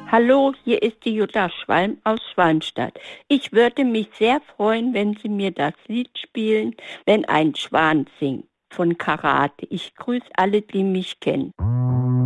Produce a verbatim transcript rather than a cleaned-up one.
Hallo, hier ist die Jutta Schwalm aus Schwalmstadt. Ich würde mich sehr freuen, wenn Sie mir das Lied spielen, wenn ein Schwan singt von Karate. Ich grüße alle, die mich kennen.